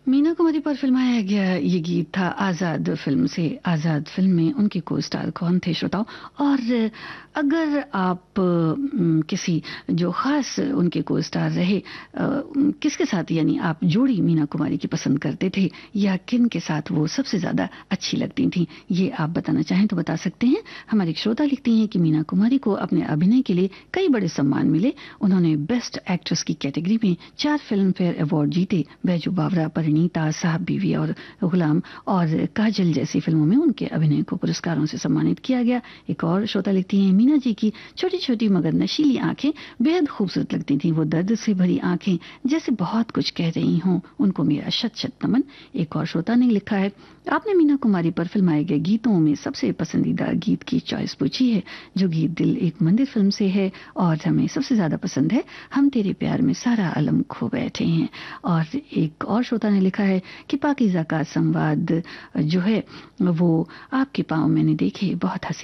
मीना कुमारी पर फिल्माया गया ये गीत था आज़ाद फिल्म से। आज़ाद फिल्म में उनके को स्टार कौन थे श्रोताओं? और अगर आप किसी जो खास उनके को स्टार रहे, किसके साथ यानी आप जोड़ी मीना कुमारी की पसंद करते थे या किन के साथ वो सबसे ज्यादा अच्छी लगती थी, ये आप बताना चाहें तो बता सकते हैं। हमारी एक श्रोता लिखती हैं कि मीना कुमारी को अपने अभिनय के लिए कई बड़े सम्मान मिले। उन्होंने बेस्ट एक्ट्रेस की कैटेगरी में 4 फिल्म फेयर अवार्ड जीते। बैजू बावरा, परिणीता, साहब बीवी और गुलाम और काजल जैसी फिल्मों में उनके अभिनय को पुरस्कारों से सम्मानित किया गया। एक और श्रोता लिखती हैं, मीना जी की छोटी छोटी मगर नशीली आंखें बेहद खूबसूरत लगती थीं। वो दर्द से भरी आंखें जैसे बहुत कुछ कह रही हों। उनको मेरा शत शत नमन। एक और श्रोता ने लिखा है, आपने मीना कुमारी पर फिल्माए गए गीतों में सबसे पसंदीदा गीत की चॉइस पूछी है। जो गीत दिल एक मंदिर फिल्म से है और हमें सबसे ज्यादा पसंद है, हम तेरे प्यार में सारा अलम खो बैठे हैं। और एक और श्रोता ने लिखा है कि पाकीज़ा का संवाद जो है वो आपके पाँव मैंने देखे बहुत हंसी